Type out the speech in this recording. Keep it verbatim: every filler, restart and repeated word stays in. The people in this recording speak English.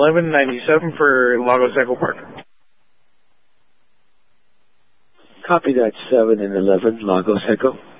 eleven ninety-seven for Lagos Echo Park. Copy that, seven and eleven, Lagos Echo.